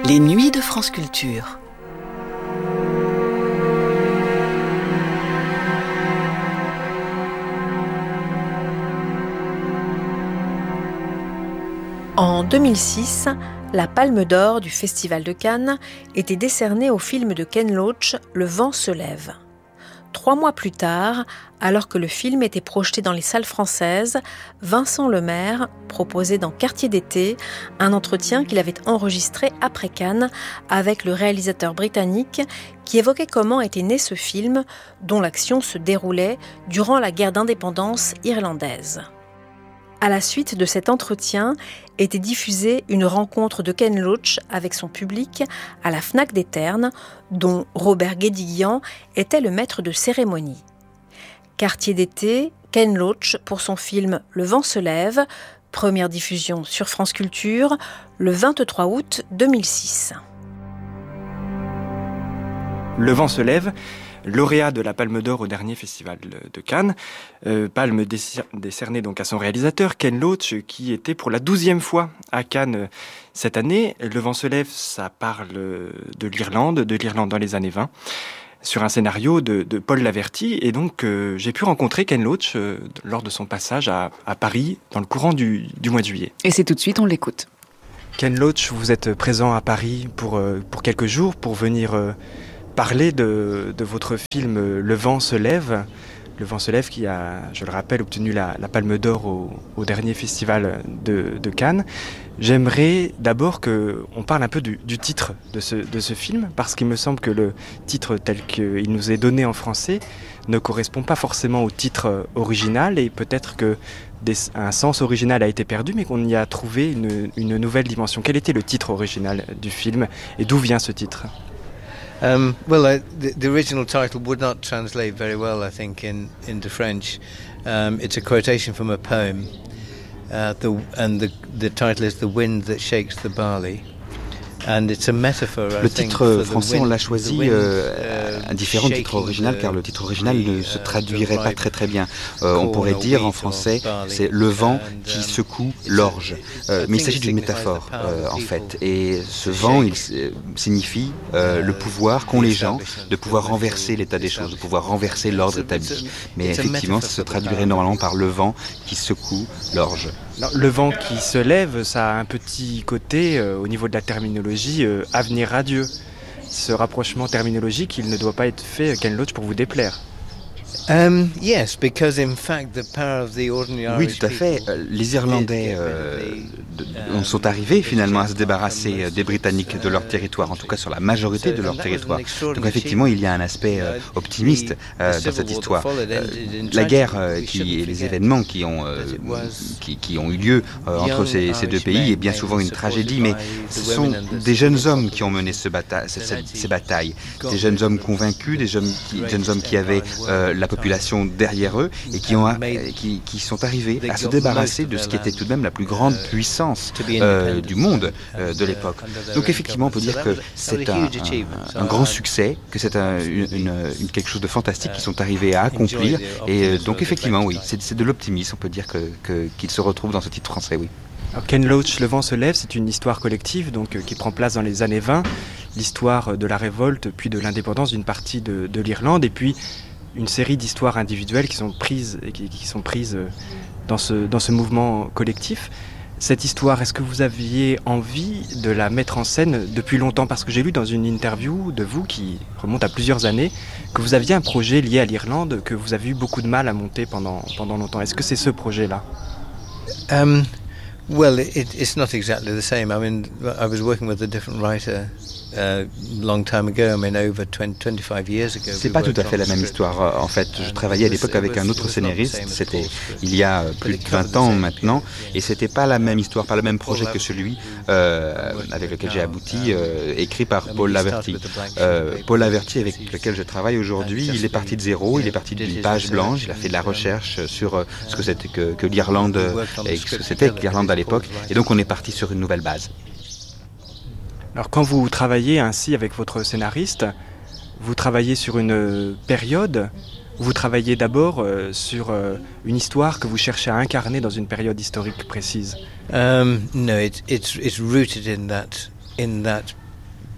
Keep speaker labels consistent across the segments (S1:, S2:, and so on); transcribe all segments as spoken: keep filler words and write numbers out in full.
S1: Les nuits de France Culture.
S2: En deux mille six, la Palme d'Or du Festival de Cannes était décernée au film de Ken Loach, Le vent se lève. Trois mois plus tard, alors que le film était projeté dans les salles françaises, Vincent Lemaire proposait dans Quartier d'été un entretien qu'il avait enregistré après Cannes avec le réalisateur britannique qui évoquait comment était né ce film dont l'action se déroulait durant la guerre d'indépendance irlandaise. À la suite de cet entretien était diffusée une rencontre de Ken Loach avec son public à la Fnac des Ternes, dont Robert Guédiguian était le maître de cérémonie. Quartier d'été, Ken Loach pour son film Le vent se lève, première diffusion sur France Culture, le vingt-trois août deux mille six.
S3: Le vent se lève, lauréat de la Palme d'Or au dernier festival de Cannes, euh, palme décernée donc à son réalisateur Ken Loach, qui était pour la douzième fois à Cannes cette année. Le vent se lève, ça parle de l'Irlande, de l'Irlande dans les années vingt, sur un scénario de, de Paul Laverty, et donc euh, j'ai pu rencontrer Ken Loach euh, lors de son passage à, à Paris dans le courant du, du mois de juillet.
S1: Et c'est tout de suite, on l'écoute.
S3: Ken Loach, vous êtes présent à Paris pour, euh, pour quelques jours, pour venir Euh, parler de, de votre film Le vent se lève. Le vent se lève qui a, je le rappelle, obtenu la, la Palme d'Or au, au dernier festival de, de Cannes. J'aimerais d'abord qu'on parle un peu du, du titre de ce, de ce film, parce qu'il me semble que le titre tel qu'il nous est donné en français ne correspond pas forcément au titre original, et peut-être que des, un sens original a été perdu, mais qu'on y a trouvé une, une nouvelle dimension. Quel était le titre original du film et d'où vient ce titre ?
S4: Um, well, uh, the, the original title would not translate very well, I think, in, into French. Um, it's a quotation from a poem, uh, the, and the, the title is The Wind That Shakes the Barley.
S5: Le titre français, on l'a choisi euh, indifférent du titre original, car le titre original ne se traduirait pas très très bien. Euh, on pourrait dire en français, c'est le vent qui secoue l'orge. Euh, mais il s'agit d'une métaphore, euh, en fait. Et ce vent, il euh, signifie euh, le pouvoir qu'ont les gens de pouvoir renverser l'état des choses, de pouvoir renverser l'ordre établi. Mais effectivement, ça se traduirait normalement par le vent qui secoue l'orge.
S3: Alors, le vent qui se lève, ça a un petit côté, euh, au niveau de la terminologie, euh, avenir radieux. Ce rapprochement terminologique, il ne doit pas être fait, Ken Loach, pour vous déplaire.
S4: Um, yes, because in fact the power of the ordinary
S5: Oui, tout à fait. Les Irlandais euh, de, sont arrivés finalement à se débarrasser des Britanniques de leur territoire, en tout cas sur la majorité de leur territoire. Donc effectivement, il y a un aspect euh, optimiste euh, dans cette histoire. Euh, la guerre euh, qui, et les événements qui ont, euh, qui, qui ont eu lieu euh, entre ces, ces deux pays est bien souvent une tragédie, mais ce sont des jeunes hommes qui ont mené ce bata- ces, ces batailles, des jeunes hommes convaincus, des jeunes, qui, jeunes hommes qui avaient euh, la population derrière eux et qui, ont, qui, qui sont arrivés à se débarrasser de ce qui était tout de même la plus grande puissance euh, du monde euh, de l'époque. Donc effectivement, on peut dire que c'est un, un, un grand succès, que c'est un, une, une, quelque chose de fantastique qu'ils sont arrivés à accomplir. Et donc effectivement, oui, c'est, c'est de l'optimisme, on peut dire que, que, qu'il se retrouve dans ce titre français, oui.
S3: Alors Ken Loach, Le vent se lève, c'est une histoire collective donc, euh, qui prend place dans les années vingt, l'histoire de la révolte puis de l'indépendance d'une partie de, de l'Irlande, et puis une série d'histoires individuelles qui sont prises, qui, qui sont prises dans, ce, dans ce mouvement collectif. Cette histoire, est-ce que vous aviez envie de la mettre en scène depuis longtemps ? Parce que j'ai lu dans une interview de vous, qui remonte à plusieurs années, que vous aviez un projet lié à l'Irlande, que vous avez eu beaucoup de mal à monter pendant, pendant longtemps. Est-ce que c'est ce projet-là ?
S4: um, Well, it, it's not exactly the same. I mean, I was working with a different writer uh, long time ago. I mean, over twenty, twenty-five years ago.
S5: C'est pas tout à fait la même histoire. En fait, je travaillais à l'époque avec un autre scénariste. C'était il y a plus de vingt ans maintenant, et c'était pas la même histoire, pas le même projet que celui euh, avec lequel j'ai abouti, euh, écrit par Paul Laverty. Euh, Paul Laverty, avec lequel je travaille aujourd'hui, il est parti de zéro. Il est parti d'une page blanche. Il a fait de la recherche sur ce que c'était que, que l'Irlande et ce que c'était que l'Irlande à l'époque. Et donc on est parti sur une nouvelle base.
S3: Alors quand vous travaillez ainsi avec votre scénariste, vous travaillez sur une période, ou vous travaillez d'abord euh, sur euh, une histoire que vous cherchez à incarner dans une période historique précise?
S4: Um, no, it, it's it's rooted in that in that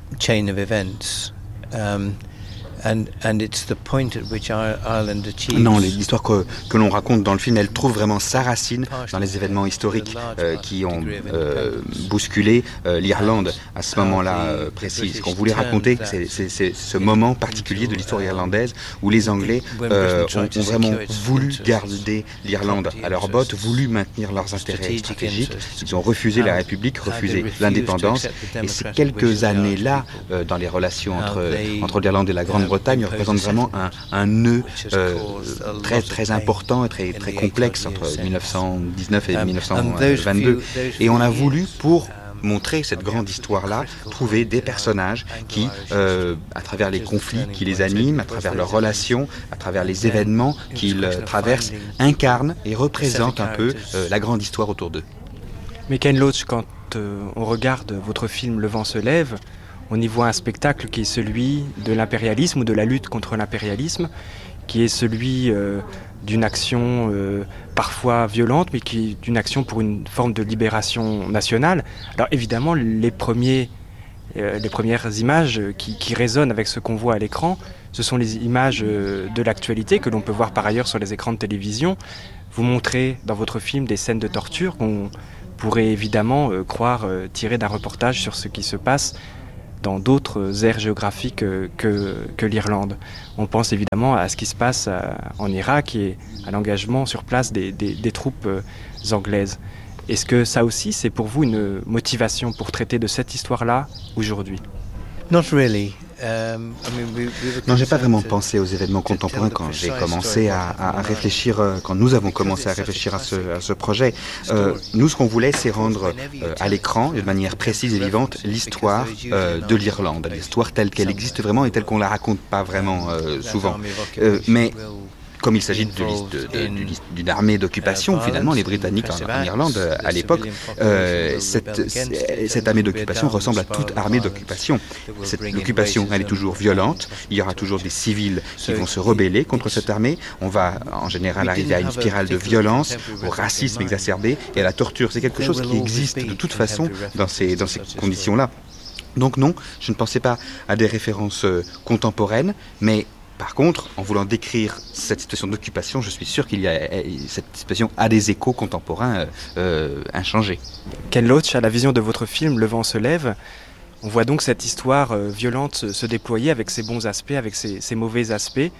S4: chain of events. Um, And, and it's the point at which Ireland achieves.
S5: Non, l'histoire que, que l'on raconte dans le film, elle trouve vraiment sa racine dans les événements historiques euh, qui ont euh, bousculé euh, l'Irlande à ce moment-là euh, précis. Ce qu'on voulait raconter, c'est, c'est, c'est ce moment particulier de l'histoire irlandaise où les Anglais euh, ont, ont vraiment voulu garder l'Irlande à leur botte, voulu maintenir leurs intérêts stratégiques. Ils ont refusé la République, refusé l'indépendance. Et ces quelques années-là, euh, dans les relations entre, entre l'Irlande et la Grande-Bretagne, représente vraiment un, un nœud euh, très, très important et très, très complexe entre dix-neuf cent dix-neuf et dix-neuf cent vingt-deux. Et on a voulu, pour montrer cette grande histoire-là, trouver des personnages qui, euh, à travers les conflits qui les animent, à travers leurs relations, à travers les événements qu'ils euh, traversent, incarnent et représentent un peu euh, la grande histoire autour d'eux.
S3: Mais Ken Loach, quand euh, on regarde votre film Le vent se lève, on y voit un spectacle qui est celui de l'impérialisme ou de la lutte contre l'impérialisme, qui est celui euh, d'une action euh, parfois violente, mais qui est d'une action pour une forme de libération nationale. Alors évidemment, les, premiers, euh, les premières images qui, qui résonnent avec ce qu'on voit à l'écran, ce sont les images euh, de l'actualité que l'on peut voir par ailleurs sur les écrans de télévision. Vous montrez dans votre film des scènes de torture qu'on pourrait évidemment euh, croire euh, tirées d'un reportage sur ce qui se passe dans d'autres aires géographiques que, que, que l'Irlande. On pense évidemment à ce qui se passe à, en Irak et à l'engagement sur place des, des, des troupes euh, anglaises. Est-ce que ça aussi, c'est pour vous une motivation pour traiter de cette histoire-là aujourd'hui ?
S4: Not really. Um, I mean, we, we were
S5: non, j'ai pas vraiment pensé aux événements contemporains quand j'ai commencé à, à réfléchir, quand nous avons commencé à réfléchir à ce, à ce projet. Euh, nous, ce qu'on voulait, c'est rendre euh, à l'écran, de manière précise et vivante, l'histoire euh, de l'Irlande, l'histoire telle qu'elle existe vraiment et telle qu'on la raconte pas vraiment euh, souvent. Euh, mais comme il s'agit de, de, de, d'une armée d'occupation, finalement, les Britanniques en, en Irlande, à l'époque, euh, cette, cette armée d'occupation ressemble à toute armée d'occupation. Cette occupation, elle est toujours violente. Il y aura toujours des civils qui vont se rebeller contre cette armée. On va, en général, arriver à une spirale de violence, au racisme exacerbé et à la torture. C'est quelque chose qui existe de toute façon dans ces, dans ces conditions-là. Donc non, je ne pensais pas à des références euh, contemporaines, mais par contre, en voulant décrire cette situation d'occupation, je suis sûr qu'il y a cette situation a des échos contemporains euh, inchangés.
S3: Ken Loach, à la vision de votre film Le vent se lève, on voit donc cette histoire euh, violente se déployer avec ses bons aspects, avec ses, ses mauvais aspects.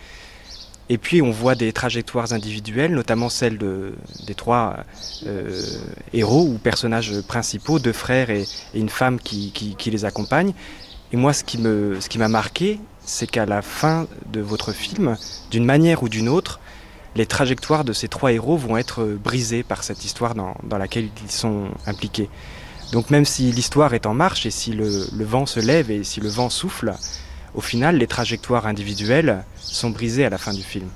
S3: Et puis on voit des trajectoires individuelles, notamment celles de, des trois euh, héros ou personnages principaux, deux frères et, et une femme qui, qui, qui les accompagnent. Et moi, ce qui, me, ce qui m'a marqué, c'est qu'à la fin de votre film, d'une manière ou d'une autre, les trajectoires de ces trois héros vont être brisées par cette histoire dans, dans laquelle ils sont impliqués. Donc même si l'histoire est en marche et si le, le vent se lève et si le vent souffle, au final, les trajectoires individuelles sont brisées à la fin du film.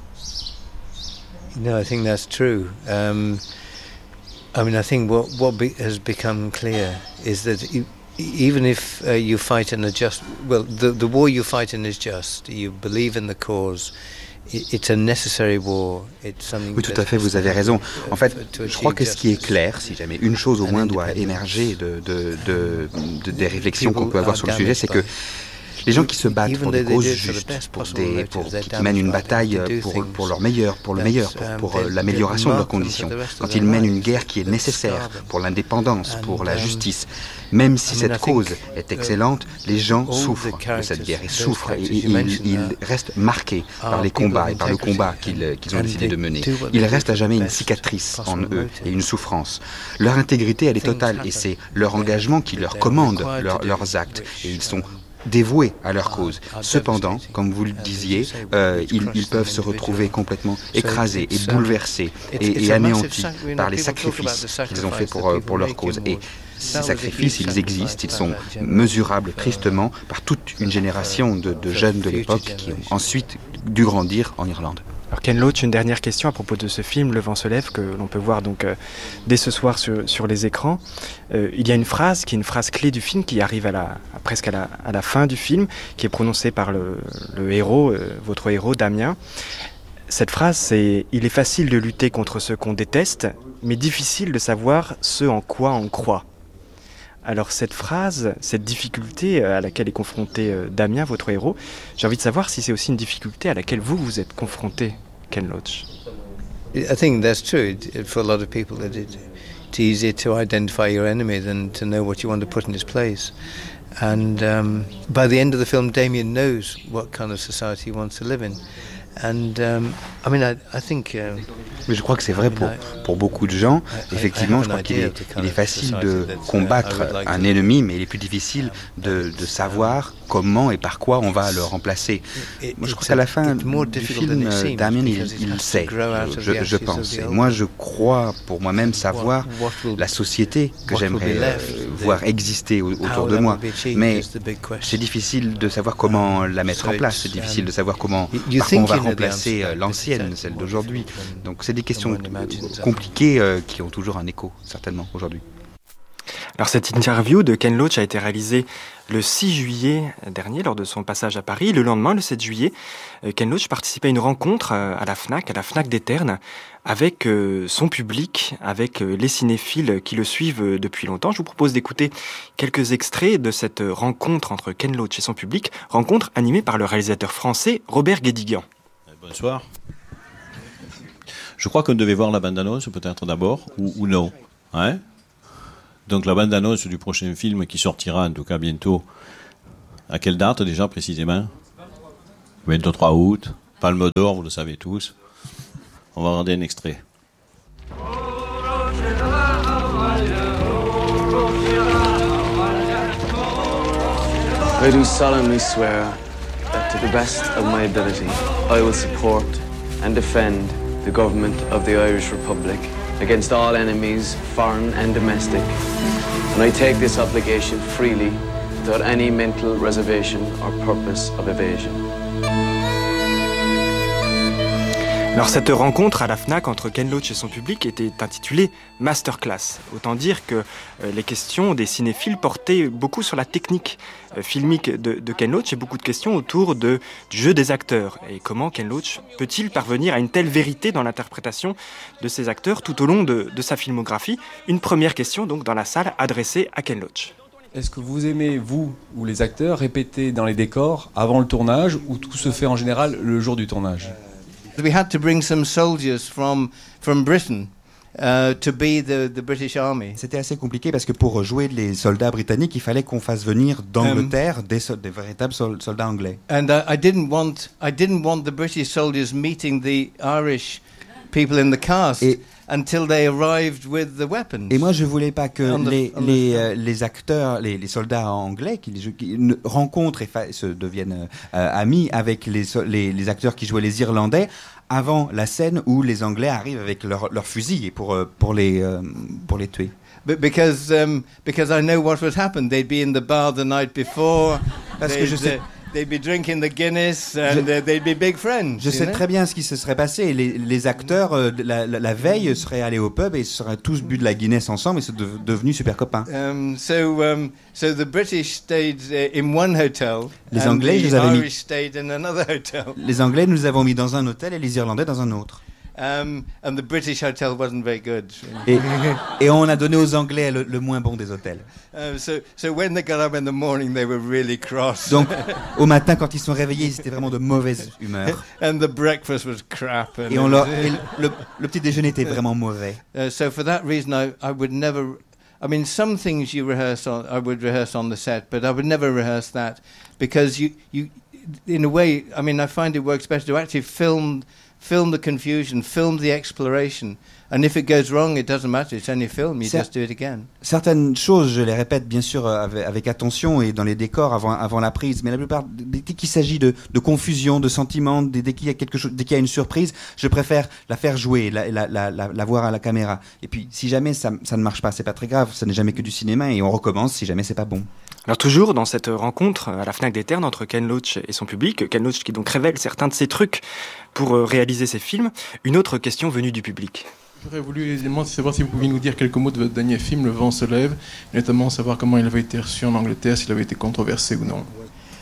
S4: No, I think that's true. Um, I mean, I think what, what be, has become clear is that you, even if uh, you fight in a just, well, the, the war you fight in is just. You believe in the cause. It's a necessary war. It's something.
S5: Oui, tout à fait, vous avez raison. En fait, je crois que ce qui est clair, si jamais une chose au moins doit émerger de, de, de, de, des réflexions qu'on peut avoir sur le sujet, c'est que les gens qui se battent pour des causes justes, pour des, pour, qui, qui mènent une bataille pour, pour leur meilleur, pour le meilleur, pour, pour l'amélioration de leurs conditions, quand ils mènent une guerre qui est nécessaire pour l'indépendance, pour la justice, même si cette cause est excellente, les gens souffrent de cette guerre et souffrent et, et, et ils, ils restent marqués par les combats et par le combat qu'ils, qu'ils ont décidé de mener. Il reste à jamais une cicatrice en eux et une souffrance. Leur intégrité, elle est totale et c'est leur engagement qui leur commande leur, leurs actes et ils sont dévoués à leur cause. Cependant, comme vous le disiez, euh, ils, ils peuvent se retrouver complètement écrasés et bouleversés et, et anéantis par les sacrifices qu'ils ont faits pour, pour leur cause. Et ces sacrifices, ils existent, ils sont mesurables tristement par toute une génération de, de jeunes de l'époque qui ont ensuite dû grandir en Irlande.
S3: Alors Ken Loach, une dernière question à propos de ce film, Le vent se lève, que l'on peut voir donc euh, dès ce soir sur, sur les écrans. Euh, il y a une phrase qui est une phrase clé du film, qui arrive à la, à presque à la, à la fin du film, qui est prononcée par le, le héros, euh, votre héros Damien. Cette phrase, c'est « Il est facile de lutter contre ce qu'on déteste, mais difficile de savoir ce en quoi on croit ». Alors cette phrase, cette difficulté à laquelle est confronté Damien, votre héros, j'ai envie de savoir si c'est aussi une difficulté à laquelle vous vous êtes confronté, Ken Loach.
S4: I think that's true. It, for a lot of people, that it, it's easier to identify your enemy than to know what you want to put in his place. And um, by the end of the film, Damien knows what kind of society he wants to live in. And um, I mean, I, I think. Uh,
S5: Mais je crois que c'est vrai pour, pour beaucoup de gens. Effectivement, je crois qu'il est, il est facile de combattre un ennemi, mais il est plus difficile de, de savoir comment et par quoi on va le remplacer. Moi, je crois qu'à la fin du film, Damien, il, il sait, je, je pense. Et moi, je crois pour moi-même savoir la société que j'aimerais euh, voir exister autour de moi. Mais c'est difficile de savoir comment la mettre en place. C'est difficile de savoir comment, par quoi on va remplacer l'ancienne, celle d'aujourd'hui. Donc, c'est des questions compliquées euh, qui ont toujours un écho, certainement, aujourd'hui.
S3: Alors cette interview de Ken Loach a été réalisée le six juillet dernier lors de son passage à Paris. Le lendemain, le sept juillet, Ken Loach participait à une rencontre à la FNAC, à la FNAC des Ternes, avec son public, avec les cinéphiles qui le suivent depuis longtemps. Je vous propose d'écouter quelques extraits de cette rencontre entre Ken Loach et son public, rencontre animée par le réalisateur français Robert Guédiguian.
S6: Bonsoir. Je crois qu'on devait voir la bande-annonce peut-être d'abord, ou, ou non. Hein ? Donc la bande-annonce du prochain film qui sortira en tout cas bientôt. À quelle date déjà précisément ? vingt-trois août, Palme d'Or, vous le savez tous. On va regarder un extrait.
S7: I do solemnly swear that to the best of my ability I will support and defend the government of the Irish Republic against all enemies, foreign and domestic. And I take this obligation freely, without any mental reservation or purpose of evasion.
S3: Alors cette rencontre à la FNAC entre Ken Loach et son public était intitulée Masterclass. Autant dire que euh, les questions des cinéphiles portaient beaucoup sur la technique euh, filmique de, de Ken Loach et beaucoup de questions autour de, du jeu des acteurs. Et comment Ken Loach peut-il parvenir à une telle vérité dans l'interprétation de ses acteurs tout au long de, de sa filmographie ? Une première question donc dans la salle adressée à Ken Loach.
S8: Est-ce que vous aimez, vous ou les acteurs, répéter dans les décors avant le tournage ou tout se fait en général le jour du tournage ?
S4: We had to bring some soldiers from from Britain uh, to be the the British Army.
S5: C'était assez compliqué parce que pour jouer les soldats britanniques, il fallait qu'on fasse venir d'Angleterre um, des, sol- des véritables sol- soldats anglais.
S4: And uh, I didn't want I didn't want the British soldiers meeting the Irish people in the cast. Et until they arrived with the weapons.
S5: Et moi, je voulais pas que
S4: the,
S5: les les, euh, les acteurs, les, les soldats anglais, qui, qui rencontrent et fa- se deviennent euh, amis avec les, les les acteurs qui jouaient les Irlandais avant la scène où les Anglais arrivent avec leurs leur fusils pour pour les euh, pour les tuer.
S4: But because um, because I know what would happen. They'd be in the bar the night before.
S5: Parce que je sais.
S4: They'd be drinking the Guinness and je, they'd be big friends.
S5: Je sais know? très bien ce qui se serait passé. Les, les acteurs, euh, la, la, la veille, seraient allés au pub et ils seraient tous bu de la Guinness ensemble et seraient de, devenus super copains.
S4: Um, so, um, so the British stayed in one hotel.
S5: Les Anglais,
S4: and the
S5: nous avaient
S4: Irish
S5: mis.
S4: Stayed in another hotel.
S5: Les Anglais, nous avons mis dans un hôtel et les Irlandais dans un autre.
S4: Um, and the British hotel wasn't very good.
S5: Et, et on a donné aux Anglais le, le moins bon des hôtels.
S4: Uh, so, so when they got up in the morning, they were really cross.
S5: Donc, au matin, quand ils sont réveillés, ils étaient vraiment de mauvaise humeur.
S4: And the breakfast was crap. And
S5: et on leur, et le, le petit déjeuner était vraiment mauvais.
S4: Uh, so for that reason, I, I would never. I mean, some things you rehearse on, I would rehearse on the set, but I would never rehearse that because you, you, in a way, I mean, I find it works better to actually film. Film the confusion, film the exploration. And if it goes wrong, it doesn't matter. It's only a film. You just do it again.
S5: Certaines choses, je les répète bien sûr avec, avec attention et dans les décors avant, avant la prise. Mais la plupart, dès qu'il s'agit de, de confusion, de sentiments, dès, dès qu'il y a quelque chose, dès qu'il y a une surprise, je préfère la faire jouer, la, la, la, la, la voir à la caméra. Et puis, si jamais ça, ça ne marche pas, c'est pas très grave. Ça n'est jamais que du cinéma et on recommence si jamais c'est pas bon.
S3: Alors toujours dans cette rencontre à la FNAC des Ternes entre Ken Loach et son public, Ken Loach qui donc révèle certains de ses trucs pour réaliser ses films, une autre question venue du public.
S9: J'aurais voulu également savoir si vous pouviez nous dire quelques mots de votre dernier film, Le vent se lève, et notamment savoir comment il avait été reçu en Angleterre, s'il avait été controversé ou non.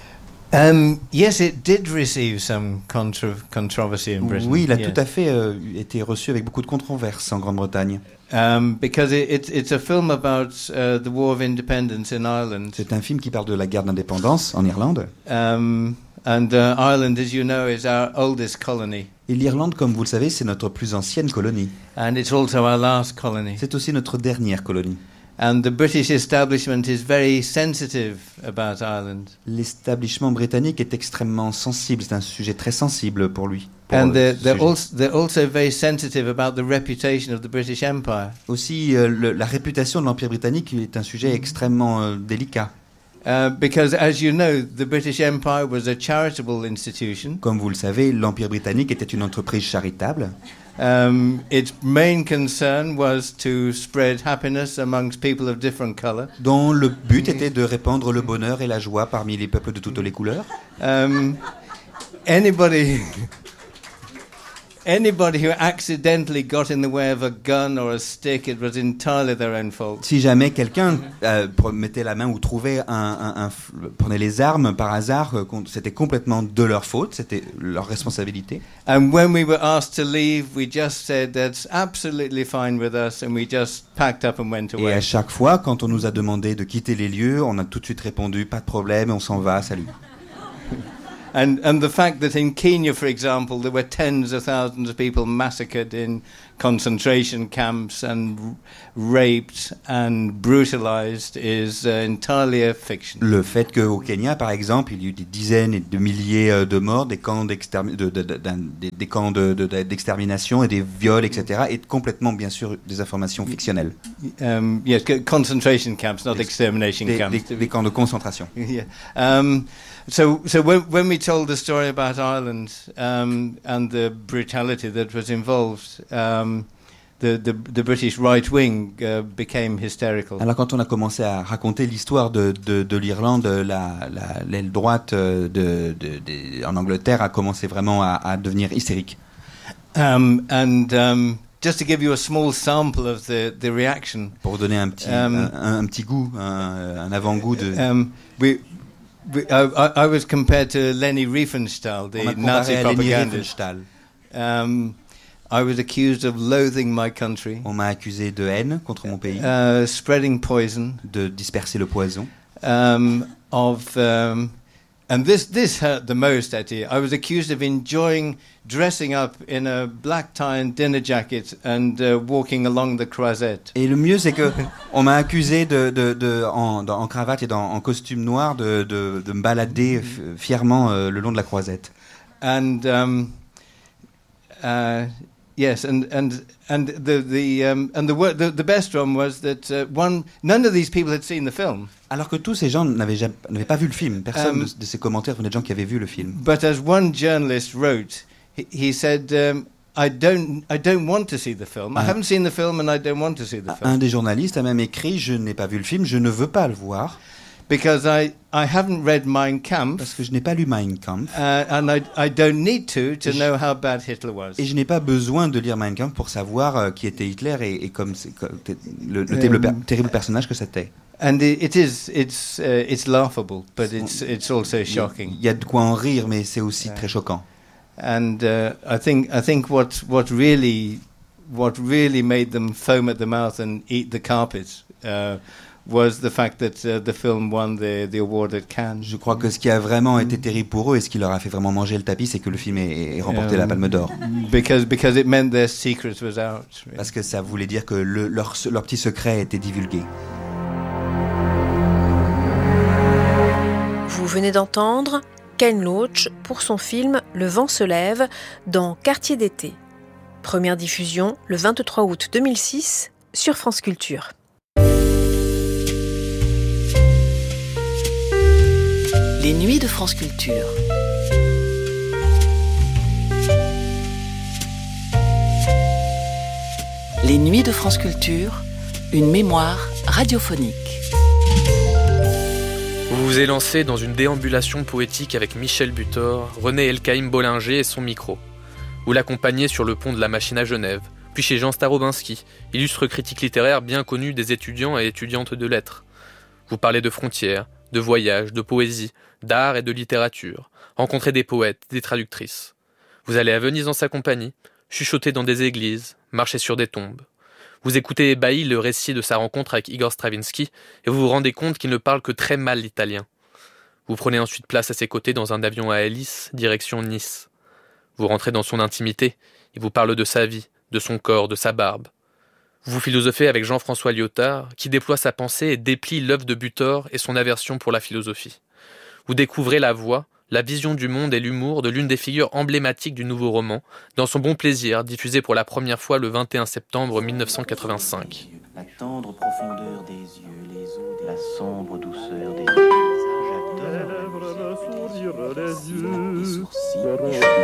S4: Um, yes, it did receive some contro- controversy in Britain.
S5: Oui, il a
S4: yes.
S5: tout à fait euh, été reçu avec beaucoup de controverses en Grande-Bretagne.
S4: Um, because it, it, it's a film about uh, the War of Independence in Ireland.
S5: C'est un film qui parle de la guerre d'indépendance en Irlande.
S4: Um, and uh, Ireland, as you know, is our oldest colony.
S5: Et l'Irlande, comme vous le savez, c'est notre plus ancienne colonie.
S4: And it's also our last colony.
S5: C'est aussi notre dernière colonie.
S4: And the British establishment is very sensitive about Ireland.
S5: L'établissement britannique est extrêmement sensible, c'est un sujet très sensible pour lui. Pour
S4: And they're,
S5: ce
S4: they're,
S5: sujet.
S4: also, they're also very sensitive about the reputation of the British Empire.
S5: Aussi, euh, le- la réputation de l'Empire britannique est un sujet extrêmement euh, délicat.
S4: Uh, because, as you know, the British Empire was a charitable institution.
S5: Comme vous le savez, l'Empire britannique était une entreprise charitable.
S4: Um, its main concern was to spread happiness amongst people of different color.
S5: Dont le but était de répandre le bonheur et la joie parmi les peuples de toutes les couleurs.
S4: Um, anybody, anybody who accidentally got in the way of a gun or a stick, it was entirely their own fault.
S5: Si jamais quelqu'un euh, pre- mettait la main ou trouvait un, un, un f- prenait les armes par hasard, euh, con- c'était complètement de leur faute, c'était leur responsabilité.
S4: And when we were asked to leave, we just said that's absolutely fine with us, and we just packed up and went
S5: Et
S4: away.
S5: à chaque fois, quand on nous a demandé de quitter les lieux, on a tout de suite répondu pas de problème, on s'en va, salut.
S4: And and the fact that in Kenya, for example, there were tens of thousands of people massacred in concentration camps and r- raped and brutalized is uh, entirely a fiction.
S5: Le fait qu'au Kenya, par exemple, il y a eu des dizaines et de milliers euh, de morts, des camps, d'extermi- de, de, de, d'un- des, des camps de, de, de- d'extermination et des viols, et cetera, est complètement, bien sûr, des informations fictionnelles.
S4: Um, yes, c- concentration camps, not extermination
S5: Des,
S4: camps.
S5: des- des camps de concentration.
S4: Yeah. Um, so, so when, when we told the story about Ireland um, and the brutality that was involved, um, the, the, the British right wing uh, became hysterical.
S5: Alors quand on a commencé à raconter l'histoire de, de, de l'Irlande, la, la, l'aile droite euh, de, de, de, en Angleterre a commencé vraiment à, à devenir hystérique.
S4: Um, and um, just to give you a small sample of the, the reaction,
S5: Pour donner un petit,
S4: Um,
S5: un, un petit goût, un, un avant-goût de...
S4: um, we, we, I, I I was compared to Leni Riefenstahl,
S5: on
S4: the
S5: m'a
S4: Nazi
S5: comparé à Leni
S4: propagandist.
S5: Riefenstahl.
S4: Um, I was accused of loathing my country,
S5: On m'a accusé de haine contre mon pays,
S4: uh, spreading poison,
S5: de disperser le poison.
S4: um, of um, and this this hurt the most. Actually, I was accused of enjoying dressing up in a black tie and dinner jacket and uh, walking along the Croisette.
S5: Et le mieux, c'est que on m'a accusé de, de, de en, dans- en cravate et dans, en costume noir de, de, de me balader f- fièrement euh, le long de la Croisette.
S4: And um, uh, yes, and and and the the um, and the, wor- the the best one was that uh, one none of these people had seen the film.
S5: Alors que tous ces gens n'avaient, jamais- n'avaient pas vu le film. Personne
S4: Um,
S5: de, de ces commentaires venaient de gens qui avaient vu le film.
S4: But as one journalist wrote, he, he said, um, "I don't, I don't want to see the film. I
S5: Ah.
S4: haven't seen the film, and I don't want to see the
S5: Un
S4: film
S5: des journalistes a même écrit « Je n'ai pas vu le film, je ne veux pas le voir
S4: because I, I haven't read Mein Kampf,
S5: parce que je n'ai pas lu Mein Kampf
S4: uh, and I, I don't need to to
S5: Je-
S4: know how bad Hitler was."
S5: et je n'ai pas besoin de lire Mein Kampf pour savoir euh, qui était Hitler et, et comme, c'est- comme t- le, le terrible, per- terrible personnage que c'était.
S4: And it, it is, it's, uh, it's laughable, but it's, it's also
S5: Il y a-
S4: shocking.
S5: il y a de quoi en rire, mais c'est aussi
S4: Ouais.
S5: très choquant.
S4: And uh, I think I think what what really what really made them foam at the mouth and eat the carpet uh, was the fact that uh, the film won the the award at Cannes.
S5: Je crois que ce qui a vraiment été terrible pour eux et ce qui leur a fait vraiment manger le tapis, c'est que le film ait, ait remporté la
S4: Um,
S5: Palme d'Or.
S4: Because because it meant their secret was out. really.
S5: Parce que ça voulait dire que le- leur, leur petit secret était divulgué.
S2: Vous venez d'entendre Ken Loach pour son film Le vent se lève dans Quartier d'été. Première diffusion le vingt-trois août deux mille six sur France Culture.
S1: Les nuits de France Culture. Les nuits de France Culture, une mémoire radiophonique.
S10: Vous vous élancez dans une déambulation poétique avec Michel Butor, René Elkaïm Bollinger et son micro. Vous l'accompagnez sur le pont de la Machine à Genève, puis chez Jean Starobinski, illustre critique littéraire bien connu des étudiants et étudiantes de lettres. Vous parlez de frontières, de voyages, de poésie, d'art et de littérature, rencontrer des poètes, des traductrices. Vous allez à Venise en sa compagnie, chuchoter dans des églises, marcher sur des tombes. Vous écoutez ébahi le récit de sa rencontre avec Igor Stravinsky et vous vous rendez compte qu'il ne parle que très mal l'italien. Vous prenez ensuite place à ses côtés dans un avion à hélice, direction Nice. Vous rentrez dans son intimité, il vous parle de sa vie, de son corps, de sa barbe. Vous philosophez avec Jean-François Lyotard, qui déploie sa pensée et déplie l'œuvre de Butor et son aversion pour la philosophie. Vous découvrez la voix, la vision du monde et l'humour de l'une des figures emblématiques du nouveau roman, dans son Bon Plaisir, diffusé pour la première fois le vingt et un septembre mille neuf cent quatre-vingt-cinq.
S11: La tendre profondeur des yeux, les eaux, la sombre douceur des yeux. J'adore la musique, les sourcils, les cheveux.